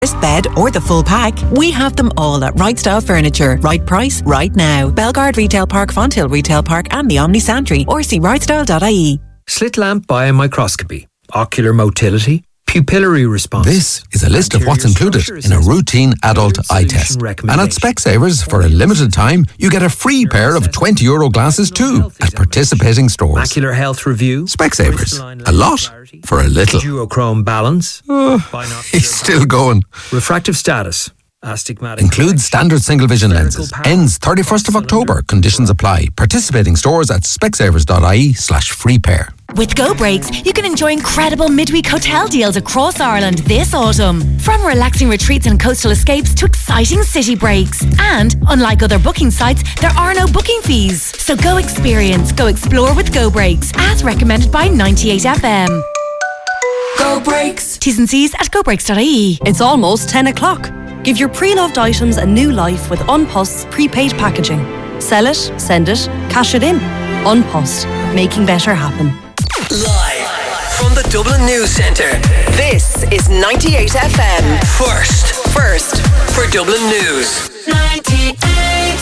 bed or the full pack, we have them all at Right Style Furniture. Right price, right now. Belgard Retail Park, Fonthill Retail Park and the Omni Santry, or see rightstyle.ie. Slit lamp biomicroscopy, ocular motility, pupillary response. This is a list of what's included in a routine adult eye test. And at Specsavers, for a limited time, you get a free pair of €20 glasses too at participating stores. Macular health review. Specsavers. A lot for a little. Duochrome balance. He's still going. Refractive status. Astigmatic. Includes standard single vision lenses. Ends 31st of October. Conditions apply. Participating stores at specsavers.ie/free pair. With Go Breaks, you can enjoy incredible midweek hotel deals across Ireland this autumn. From relaxing retreats and coastal escapes to exciting city breaks. And, unlike other booking sites, there are no booking fees. So go experience, go explore with Go Breaks, as recommended by 98FM. Go Breaks. T's and C's at gobreaks.ie. It's almost 10 o'clock. Give your pre-loved items a new life with Unpost's prepaid packaging. Sell it, send it, cash it in. Unpost, making better happen. Live from the Dublin News Centre, this is 98FM. First for Dublin News. 98.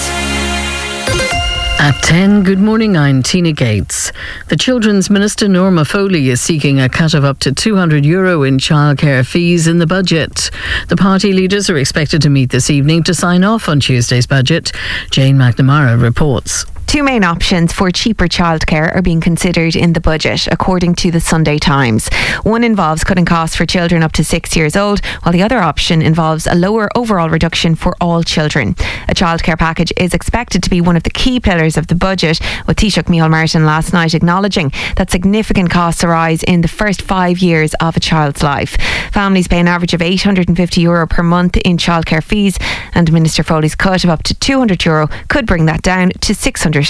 At 10, good morning, I'm Tina Gates. The Children's Minister Norma Foley is seeking a cut of up to €200 in childcare fees in the budget. The party leaders are expected to meet this evening to sign off on Tuesday's budget. Jane McNamara reports. Two main options for cheaper childcare are being considered in the budget, according to the Sunday Times. One involves cutting costs for children up to 6 years old, while the other option involves a lower overall reduction for all children. A childcare package is expected to be one of the key pillars of the budget, with Taoiseach Micheál Martin last night acknowledging that significant costs arise in the first 5 years of a child's life. Families pay an average of €850 per month in childcare fees, and Minister Foley's cut of up to €200 could bring that down to €650.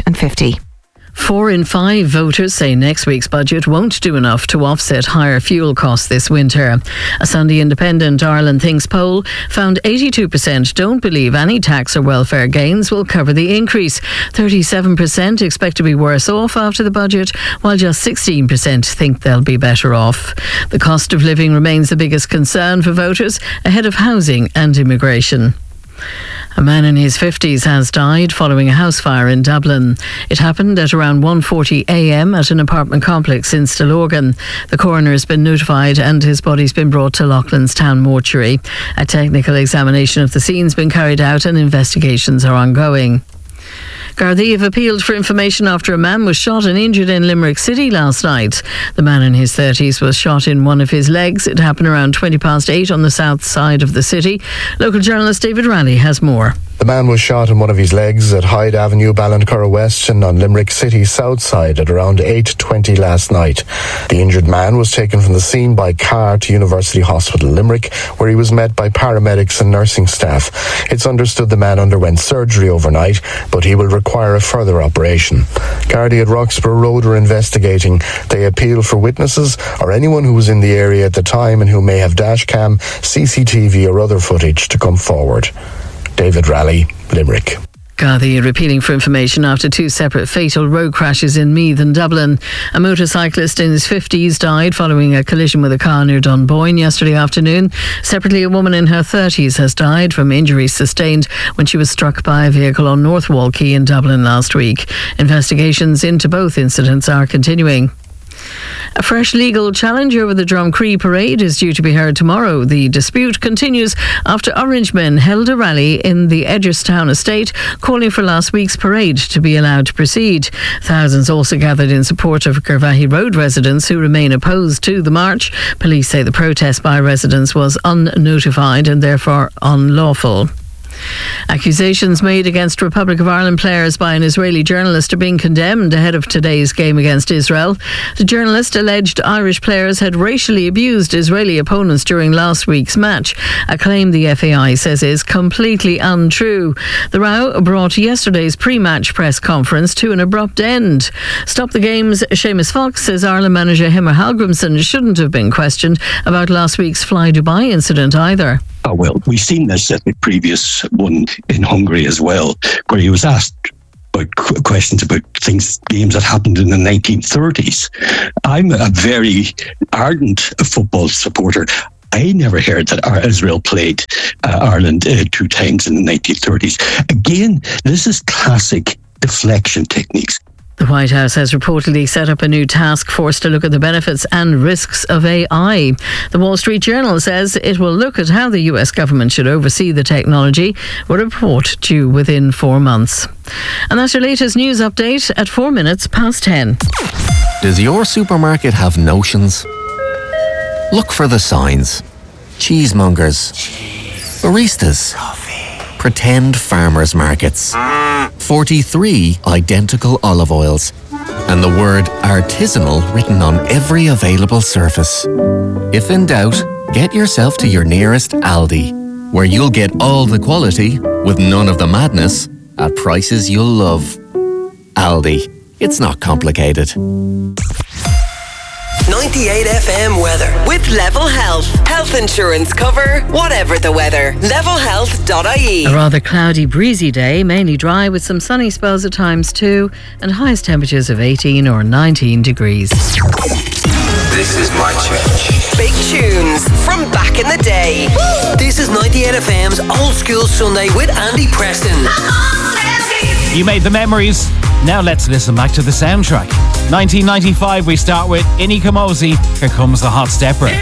4 in 5 voters say next week's budget won't do enough to offset higher fuel costs this winter. A Sunday Independent Ireland Thinks poll found 82% don't believe any tax or welfare gains will cover the increase. 37% expect to be worse off after the budget, while just 16% think they'll be better off. The cost of living remains the biggest concern for voters, ahead of housing and immigration. A man in his 50s has died following a house fire in Dublin. It happened at around 1:40 a.m. at an apartment complex in Stillorgan. The coroner has been notified and his body's been brought to Loughlin's town mortuary. A technical examination of the scene's been carried out and investigations are ongoing. Gardaí have appealed for information after a man was shot and injured in Limerick City last night. The man in his 30s was shot in one of his legs. It happened around 8:20 on the south side of the city. Local journalist David Raleigh has more. The man was shot in one of his legs at Hyde Avenue, Ballincurra West and on Limerick City south side at around 8:20 last night. The injured man was taken from the scene by car to University Hospital Limerick, where he was met by paramedics and nursing staff. It's understood the man underwent surgery overnight, but he will require a further operation. Gardaí at Roxborough Road are investigating. They appeal for witnesses or anyone who was in the area at the time and who may have dashcam, CCTV or other footage to come forward. David Raleigh, Limerick. Gardaí are appealing for information after 2 separate fatal road crashes in Meath and Dublin. A motorcyclist in his 50s died following a collision with a car near Dunboyne yesterday afternoon. Separately, a woman in her 30s has died from injuries sustained when she was struck by a vehicle on North Wall Quay in Dublin last week. Investigations into both incidents are continuing. A fresh legal challenge over the Drumcree parade is due to be heard tomorrow. The dispute continues after Orangemen held a rally in the Edgerstown estate calling for last week's parade to be allowed to proceed. Thousands also gathered in support of Gervahi Road residents who remain opposed to the march. Police say the protest by residents was unnotified and therefore unlawful. Accusations made against Republic of Ireland players by an Israeli journalist are being condemned ahead of today's game against Israel. The journalist alleged Irish players had racially abused Israeli opponents during last week's match, a claim the FAI says is completely untrue. The row brought yesterday's pre-match press conference to an abrupt end. Stop the Game's Seamus Fox says Ireland manager Himmer Hallgrimsson shouldn't have been questioned about last week's Fly Dubai incident either. Oh, well, we've seen this at the previous one in Hungary as well, where he was asked about questions about games that happened in the 1930s. I'm a very ardent football supporter. I never heard that Israel played Ireland 2 times in the 1930s. Again, this is classic deflection techniques. The White House has reportedly set up a new task force to look at the benefits and risks of AI. The Wall Street Journal says it will look at how the US government should oversee the technology, with a report due within 4 months. And that's your latest news update at 4 minutes past 10. Does your supermarket have notions? Look for the signs. Cheesemongers. Baristas. Pretend farmers markets. 43 identical olive oils. And the word artisanal written on every available surface. If in doubt, get yourself to your nearest Aldi, where you'll get all the quality with none of the madness at prices you'll love. Aldi. It's not complicated. 98 FM weather with Level Health. Health insurance cover, whatever the weather. Levelhealth.ie. A rather cloudy, breezy day, mainly dry with some sunny spells at times too, and highest temperatures of 18 or 19 degrees. This is my church. Big tunes from back in the day. This is 98 FM's Old School Sunday with Andy Preston. You made the memories. Now let's listen back to the soundtrack. 1995, we start with Inni Kamosi. Here comes the Hot Stepper.